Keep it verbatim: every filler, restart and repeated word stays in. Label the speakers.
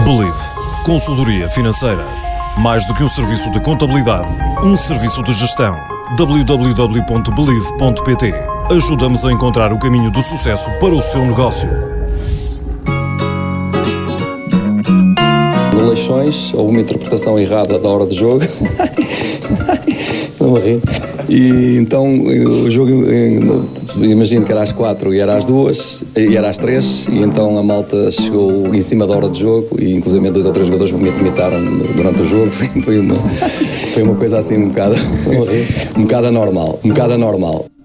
Speaker 1: Believe. Consultoria financeira. Mais do que um serviço de contabilidade, um serviço de gestão. w w w ponto believe ponto p t. Ajuda-nos a encontrar o caminho do sucesso para o seu negócio.
Speaker 2: No Leixões, houve uma interpretação errada da hora de jogo. Não ri. E então o jogo, imagino que era às quatro e era às duas, e era às três, e então a malta chegou em cima da hora de jogo, e inclusive dois ou três jogadores me imitaram durante o jogo. Foi uma, foi uma coisa assim um bocado, um bocado anormal, um bocado anormal.